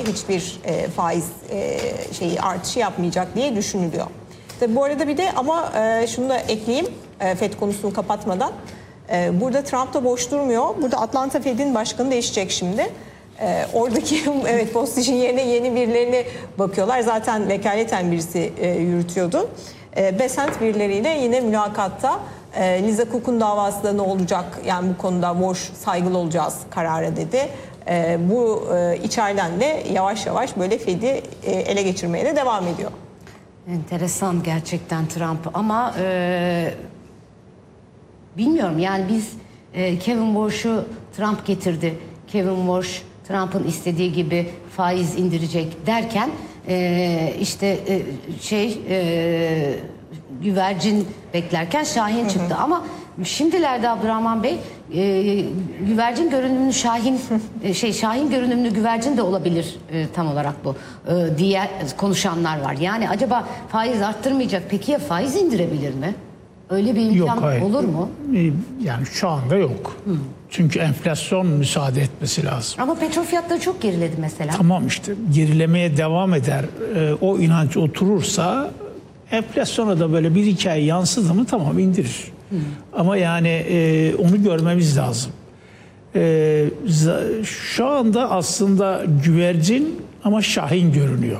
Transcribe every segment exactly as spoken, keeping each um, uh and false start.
hiçbir e, faiz e, şeyi artışı yapmayacak diye düşünülüyor. Tabii bu arada bir de ama e, şunu da ekleyeyim e, Fed konusunu kapatmadan. E, burada Trump da boş durmuyor. Burada Atlanta Fed'in başkanı değişecek şimdi. E, oradaki evet Bostic'in yerine yeni birilerine bakıyorlar. Zaten vekaleten birisi e, yürütüyordu. E, Bessent birileriyle yine mülakatta e, Liza Cook'un davası da ne olacak? Yani bu konuda boş saygılı olacağız karara dedi. E, bu e, içeriden de yavaş yavaş böyle Fed'i e, ele geçirmeye de devam ediyor. Enteresan gerçekten Trump ama e, bilmiyorum yani biz e, Kevin Warsh'u Trump getirdi. Kevin Warsh Trump'ın istediği gibi faiz indirecek derken e, işte e, şey e, güvercin beklerken Şahin çıktı. Hı hı. Ama şimdilerde Abdurrahman Bey e, güvercin görünümlü Şahin e, şey Şahin görünümlü güvercin de olabilir e, tam olarak bu e, diye konuşanlar var. Yani acaba faiz arttırmayacak peki ya faiz indirebilir mi? Öyle bir imkan yok, olur mu? Yani şu anda yok. Hı. Çünkü enflasyon müsaade etmesi lazım. Ama petrol fiyatları çok geriledi mesela. Tamam işte gerilemeye devam eder. E, o inanç oturursa enflasyona da böyle bir iki ay yansıdı mı tamam indirir. Hı. Ama yani e, onu görmemiz lazım. E, şu anda aslında güvercin ama Şahin görünüyor.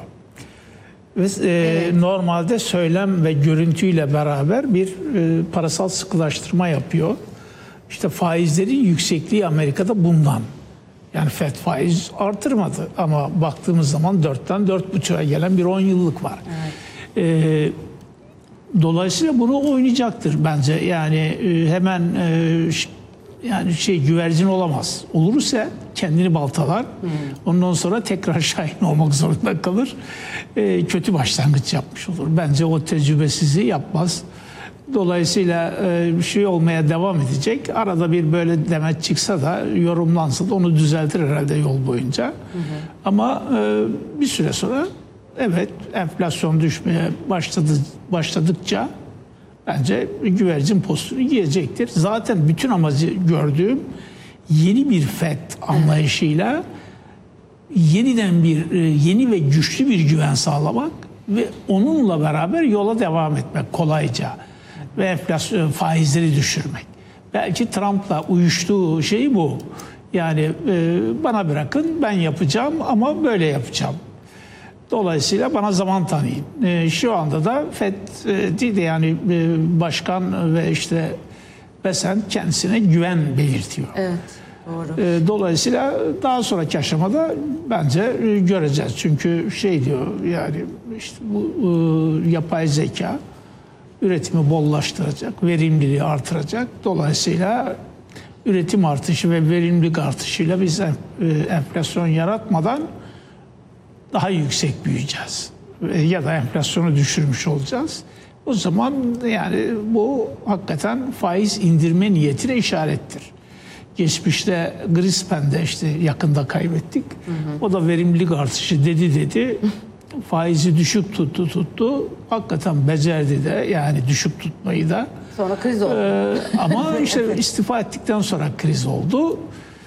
Ve e, evet. Normalde söylem ve görüntüyle beraber bir e, parasal sıkılaştırma yapıyor. İşte faizlerin yüksekliği Amerika'da bundan. Yani Fed faiz artırmadı ama baktığımız zaman dörtten dört buçuğa gelen bir on yıllık var. Evet. E, dolayısıyla bunu oynayacaktır bence. Yani e, hemen e, yani şey güvercin olamaz. Olursa kendini baltalar. Hmm. Ondan sonra tekrar Şahin olmak zorunda kalır. E, kötü başlangıç yapmış olur. Bence o tecrübesizliği yapmaz. Dolayısıyla e, bir şey olmaya devam edecek. Arada bir böyle demet çıksa da yorumlansa da onu düzeltir herhalde yol boyunca. Hı hı. Ama e, bir süre sonra evet enflasyon düşmeye başladı başladıkça bence güvercin postunu giyecektir. Zaten bütün amacı gördüğüm yeni bir Fed anlayışıyla yeniden bir yeni ve güçlü bir güven sağlamak ve onunla beraber yola devam etmek kolayca ve enflasyon faizleri düşürmek. Belki Trump'la uyuştuğu şey bu. Yani e, bana bırakın ben yapacağım ama böyle yapacağım. Dolayısıyla bana zaman tanıyın. E, şu anda da Fed e, de yani e, başkan ve işte Bessent kendisine güven belirtiyor. Evet, doğru. E, dolayısıyla daha sonraki aşamada bence e, göreceğiz. Çünkü şey diyor yani işte bu e, yapay zeka üretimi bollaştıracak, verimliliği artıracak. Dolayısıyla üretim artışı ve verimlilik artışıyla biz e, enflasyon yaratmadan daha yüksek büyüyeceğiz. Ya da enflasyonu düşürmüş olacağız. O zaman yani bu hakikaten faiz indirme niyetine işarettir. Geçmişte Greenspan'de işte yakında kaybettik. Hı hı. O da verimlilik artışı dedi dedi. Faizi düşük tuttu tuttu. Hakikaten becerdi de yani düşük tutmayı da. Sonra kriz oldu. Ee, ama işte istifa ettikten sonra kriz oldu.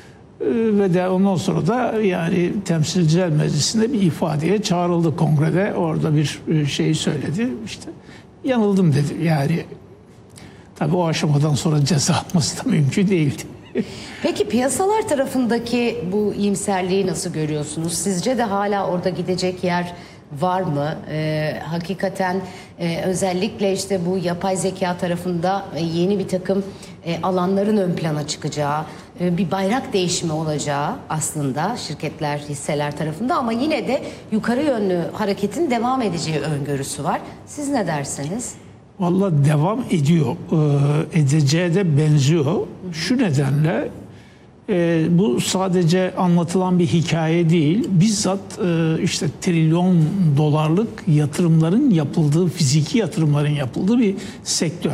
Ve de ondan sonra da yani Temsilciler Meclisi'nde bir ifadeye çağrıldı kongrede. Orada bir şey söyledi. İşte yanıldım dedi. Yani tabii o aşamadan sonra ceza alması da mümkün değildi. Peki piyasalar tarafındaki bu iyimserliği nasıl görüyorsunuz? Sizce de hala orada gidecek yer var mı? Ee, hakikaten e, özellikle işte bu yapay zeka tarafında e, yeni bir takım e, alanların ön plana çıkacağı, e, bir bayrak değişimi olacağı aslında şirketler, hisseler tarafında ama yine de yukarı yönlü hareketin devam edeceği öngörüsü var. Siz ne dersiniz? Vallahi devam ediyor. Ee, edeceğe de benziyor. Şu nedenle e, bu sadece anlatılan bir hikaye değil. Bizzat e, işte trilyon dolarlık yatırımların yapıldığı, fiziki yatırımların yapıldığı bir sektör.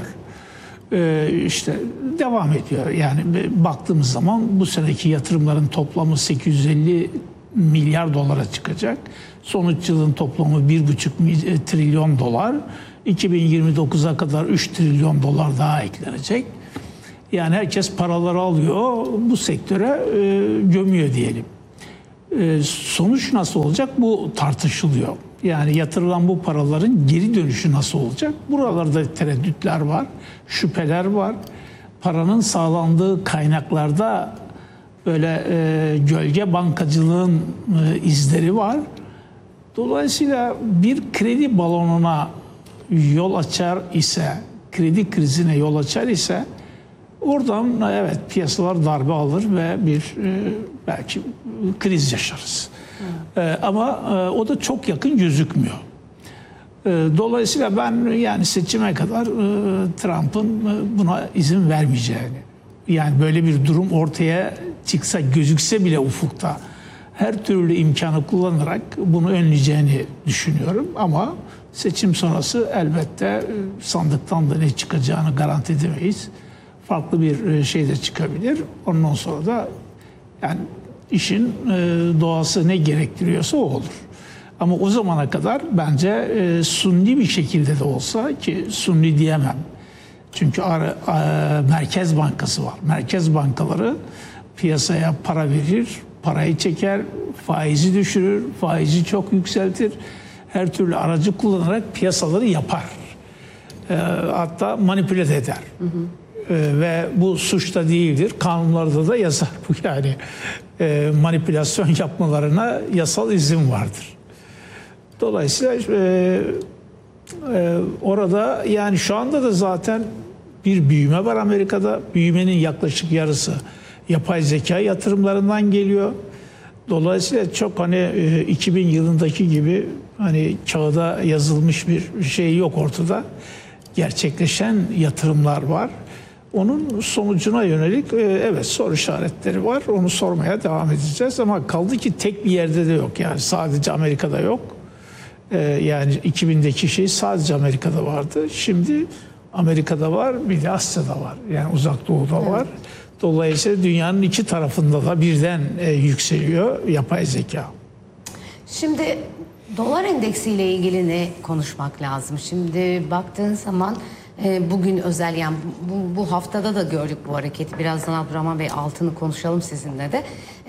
E, işte devam ediyor. Yani baktığımız zaman bu seneki yatırımların toplamı sekiz yüz elli milyar dolara çıkacak. Son üç yılın toplamı bir buçuk trilyon dolar. iki bin yirmi dokuza kadar üç trilyon dolar daha eklenecek. Yani herkes paraları alıyor, bu sektöre e, gömüyor diyelim. E, sonuç nasıl olacak? Bu tartışılıyor. Yani yatırılan bu paraların geri dönüşü nasıl olacak? Buralarda tereddütler var, şüpheler var. Paranın sağlandığı kaynaklarda böyle e, gölge bankacılığın e, izleri var. Dolayısıyla bir kredi balonuna yol açar ise, kredi krizine yol açar ise oradan evet piyasalar darbe alır ve bir e, belki kriz yaşarız. Hmm. E, ama e, o da çok yakın gözükmüyor. E, dolayısıyla ben yani seçime kadar e, Trump'ın e, buna izin vermeyeceğini, yani böyle bir durum ortaya çıksa, gözükse bile ufukta her türlü imkanı kullanarak bunu önleyeceğini düşünüyorum. Ama seçim sonrası elbette sandıktan da ne çıkacağını garanti edemeyiz. Farklı bir şey de çıkabilir. Ondan sonra da yani işin doğası ne gerektiriyorsa o olur. Ama o zamana kadar bence sunni bir şekilde de olsa, ki sunni diyemem. Çünkü Merkez Bankası var. Merkez bankaları piyasaya para verir, parayı çeker, faizi düşürür, faizi çok yükseltir. Her türlü aracı kullanarak piyasaları yapar. E, hatta manipüle eder. Hı hı. E, ve bu suç da değildir. Kanunlarda da yazar bu yani. E, manipülasyon yapmalarına yasal izin vardır. Dolayısıyla e, e, orada yani şu anda da zaten bir büyüme var Amerika'da. Büyümenin yaklaşık yarısı yapay zeka yatırımlarından geliyor. Dolayısıyla çok hani iki bin yılındaki gibi hani kağıda yazılmış bir şey yok ortada. Gerçekleşen yatırımlar var. Onun sonucuna yönelik evet soru işaretleri var. Onu sormaya devam edeceğiz ama kaldı ki tek bir yerde de yok. Yani sadece Amerika'da yok. Yani iki bindeki şey sadece Amerika'da vardı. Şimdi Amerika'da var, bir de Asya'da var. Yani Uzak Doğu'da evet. var. Dolayısıyla dünyanın iki tarafında da birden e, yükseliyor yapay zeka. Şimdi dolar endeksiyle ilgili ne konuşmak lazım? Şimdi baktığın zaman e, bugün özel yani bu, bu haftada da gördük bu hareketi. Birazdan Abdurrahman Bey altını konuşalım sizinle de.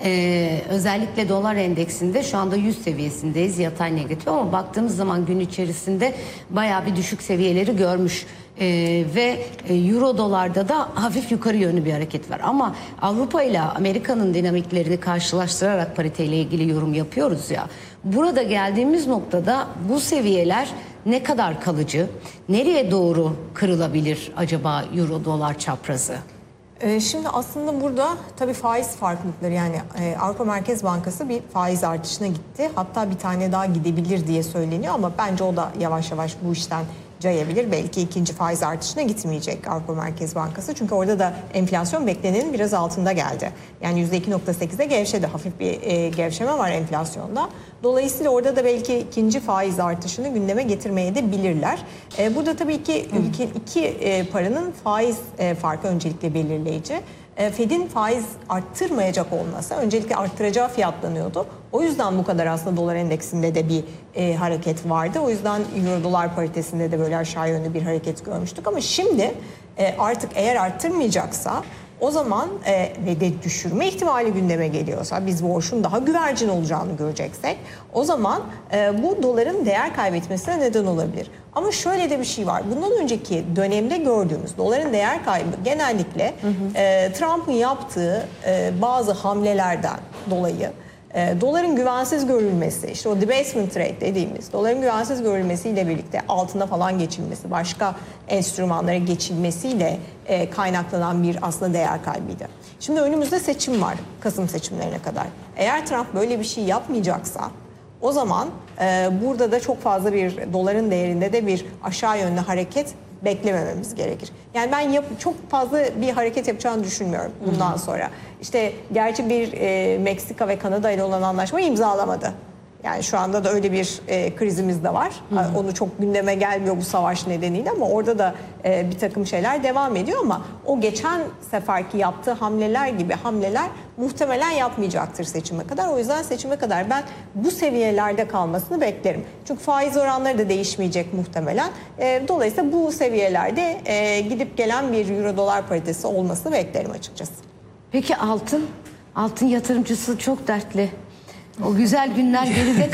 E, özellikle dolar endeksinde şu anda yüz seviyesindeyiz, yatay negatif, ama baktığımız zaman gün içerisinde bayağı bir düşük seviyeleri görmüş. Ee, ve e, euro dolarda da hafif yukarı yönlü bir hareket var. Ama Avrupa ile Amerika'nın dinamiklerini karşılaştırarak pariteyle ilgili yorum yapıyoruz ya. Burada geldiğimiz noktada bu seviyeler ne kadar kalıcı, nereye doğru kırılabilir acaba euro dolar çaprazı? Şimdi aslında burada tabii faiz farklılıkları, yani Avrupa Merkez Bankası bir faiz artışına gitti. Hatta bir tane daha gidebilir diye söyleniyor ama bence o da yavaş yavaş bu işten cayabilir. Belki ikinci faiz artışına gitmeyecek Avrupa Merkez Bankası. Çünkü orada da enflasyon beklenenin biraz altında geldi. Yani yüzde iki nokta sekize gevşedi. Hafif bir e, gevşeme var enflasyonda. Dolayısıyla orada da belki ikinci faiz artışını gündeme getirmeye de bilirler. E, burada tabii ki ülke, iki e, paranın faiz e, farkı öncelikle belirleyici. Fed'in faiz arttırmayacak olması öncelikle arttıracağı fiyatlanıyordu. O yüzden bu kadar aslında dolar endeksinde de bir e, hareket vardı. O yüzden euro dolar paritesinde de böyle aşağı yönlü bir hareket görmüştük. Ama şimdi e, artık eğer arttırmayacaksa o zaman e, ve de düşürme ihtimali gündeme geliyorsa, biz borçun daha güvercin olacağını göreceksek, o zaman e, bu doların değer kaybetmesine neden olabilir. Ama şöyle de bir şey var. Bundan önceki dönemde gördüğümüz doların değer kaybı genellikle hı hı. E, Trump'ın yaptığı e, bazı hamlelerden dolayı e, doların güvensiz görülmesi, işte o debasement rate dediğimiz doların güvensiz görülmesiyle birlikte altına falan geçilmesi, başka enstrümanlara geçilmesiyle e, kaynaklanan bir aslında değer kaybıydı. Şimdi önümüzde seçim var, Kasım seçimlerine kadar. Eğer Trump böyle bir şey yapmayacaksa, o zaman e, burada da çok fazla bir doların değerinde de bir aşağı yönlü hareket beklemememiz gerekir. Yani ben yap, çok fazla bir hareket yapacağını düşünmüyorum bundan hmm. sonra. İşte gerçi bir e, Meksika ve Kanada ile olan anlaşmayı imzalamadı. Yani şu anda da öyle bir e, krizimiz de var. Hmm. Onu çok gündeme gelmiyor bu savaş nedeniyle ama orada da e, bir takım şeyler devam ediyor ama o geçen seferki yaptığı hamleler gibi hamleler muhtemelen yapmayacaktır seçime kadar. O yüzden seçime kadar ben bu seviyelerde kalmasını beklerim. Çünkü faiz oranları da değişmeyecek muhtemelen. E, dolayısıyla bu seviyelerde e, gidip gelen bir euro dolar paritesi olmasını beklerim açıkçası. Peki altın? Altın yatırımcısı çok dertli. O güzel günler geride